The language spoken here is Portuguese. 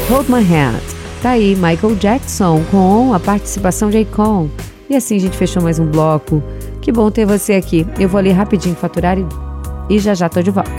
Hold My Hand. Tá aí Michael Jackson com a participação de Akon. E assim a gente fechou mais um bloco. Que bom ter você aqui. Eu vou ali rapidinho faturar e já já tô de volta.